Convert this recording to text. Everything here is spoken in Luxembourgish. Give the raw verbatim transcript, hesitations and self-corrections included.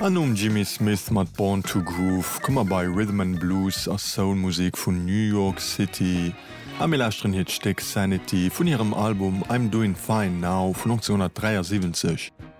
An um Jimmy Smith mat Born to Groove kommmer bei Rhythm and Blues a Soulmusik vun New York City. Amelachtren hiet Steck Sanity vun ihrem Album I'm Doing Fine Now vun neunzehnhundertdreiundsiebzig.